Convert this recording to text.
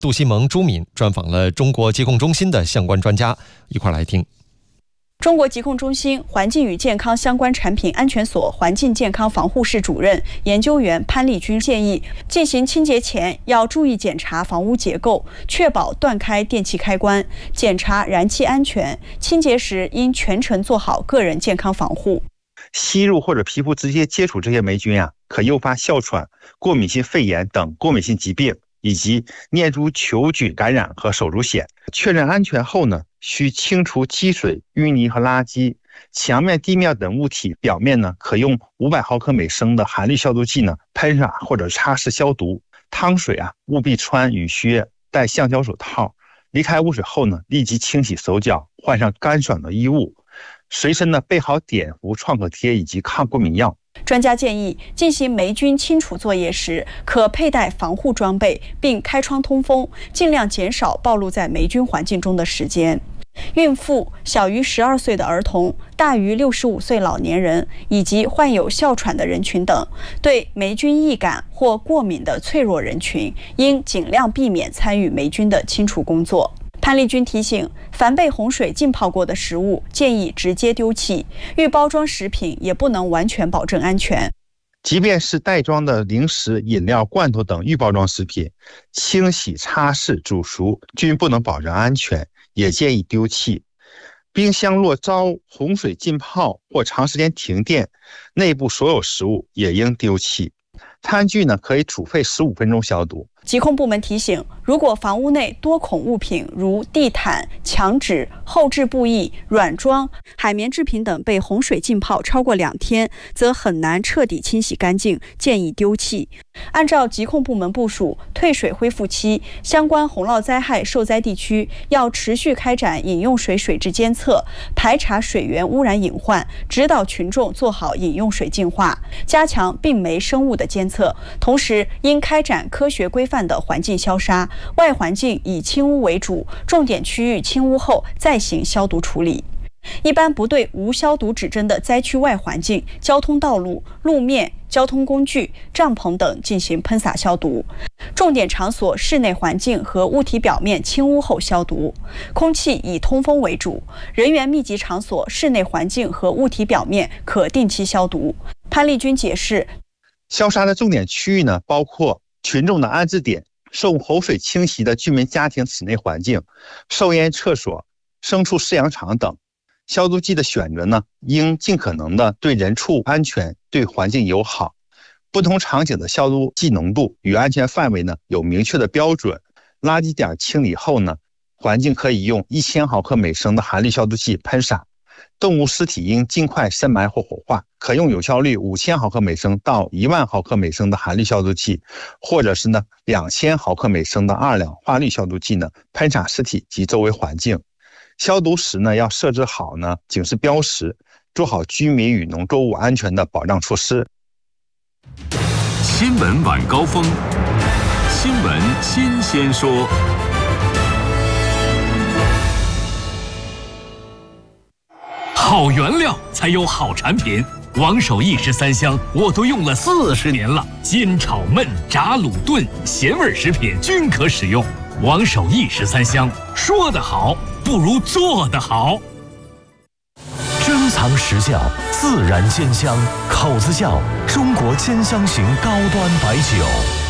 杜西蒙、朱敏专访了中国疾控中心的相关专家，一块来听。 中国疾控中心环境与健康相关产品安全所环境健康防护室主任研究员潘丽君建议，进行清洁前要注意检查房屋结构，确保断开电气开关，检查燃气安全。清洁时应全程做好个人健康防护。 吸入或者皮肤直接接触这些霉菌可诱发哮喘、过敏性肺炎等过敏性疾病，以及念珠球菌感染和手足癣。确认安全后呢，需清除积水、淤泥和垃圾。墙面、地面等物体表面呢，可用500毫克每升的含氯消毒剂呢喷洒或者擦拭消毒。汤水务必穿雨靴，戴橡胶手套。离开污水后呢，立即清洗手脚，换上干爽的衣物。随身呢备好碘伏、创可贴以及抗过敏药。 专家建议，进行霉菌清除作业时，可佩戴防护装备，并开窗通风，尽量减少暴露在霉菌环境中的时间。孕妇、小于12岁的儿童、大于65岁老年人以及患有哮喘的人群等，对霉菌易感或过敏的脆弱人群，应尽量避免参与霉菌的清除工作。潘丽君提醒，凡被洪水浸泡过的食物，建议直接丢弃；预包装食品也不能完全保证安全。 即便是袋装的零食、饮料、罐头等预包装食品，清洗、擦拭、煮熟均不能保证安全，也建议丢弃。冰箱若遭洪水浸泡或长时间停电，内部所有食物也应丢弃。餐具呢，可以煮沸15分钟消毒。 疾控部门提醒，如果房屋内多孔物品如地毯、墙纸、后置布艺、软装、海绵制品等被洪水浸泡超过2天，则很难彻底清洗干净，建议丢弃。按照疾控部门部署，退水恢复期，相关洪涝灾害受灾地区要持续开展饮用水水质监测，排查水源污染隐患，指导群众做好饮用水净化，加强病媒生物的监测。同时，应开展科学规范的环境消杀，外环境以清污为主，重点区域清污后再行消毒处理。一般不对无消毒指针的灾区外环境、交通道路、路面、交通工具、帐篷等进行喷洒消毒。重点场所室内环境和物体表面清污后消毒。空气以通风为主，人员密集场所室内环境和物体表面可定期消毒。潘丽君解释， 消杀的重点区域呢，包括群众的安置点、受洪水侵袭的居民家庭室内环境、受淹厕所、牲畜饲养场等。消毒剂的选择呢，应尽可能的对人畜安全、对环境友好。不同场景的消毒剂浓度与安全范围呢有明确的标准。垃圾点清理后呢，环境可以用1000毫克每升的含氯消毒剂喷洒。动物尸体应尽快深埋或火化，可用有效率5000毫克每升到10000毫克每升的含氯消毒剂，或者是呢2000毫克每升的2两化氯消毒剂呢喷洒尸体及周围环境。消毒时呢，要设置好呢警示标识，做好居民与农作物安全的保障措施。 新闻晚高峰，新闻新鲜说。好原料才有好产品，王守义13香我都用了40年了，煎炒焖炸卤炖咸味食品均可使用。王守义13香，说得好不如做得好。 珍藏实窖，自然鲜香，口子窖，中国煎香型高端白酒。